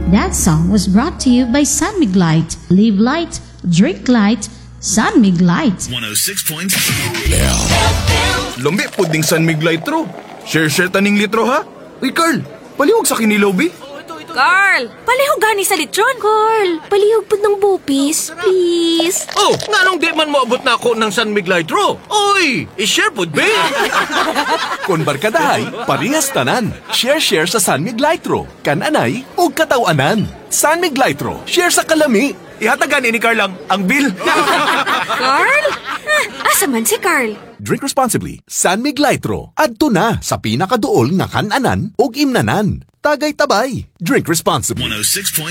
That song was brought to you by San Mig Light. Live light, drink light, San Mig Light. 106.3 Lumbi puding San Mig Litro. Share taning litro ha. Uy Carl, palihog sa kinilaw bi. Carl, palihog gani sa litron. Carl, palihog po ng bupis, please. Oh, nganong di man moabot na ako ng San Mig Litro? Oy, i-share po be. Kon barkadahay, parehas tanan. Share sa San Mig Litro. Kananay ug katawanan. San Mig Litro, share sa kalami. Ihatagan ni Carl ang bill. Carl? Asa man si Carl? Drink responsibly. San Mig Litro. Adto na sa pinakaduol nga kananan ug imnanan. Tagay tabay. Drink responsibly. 106.3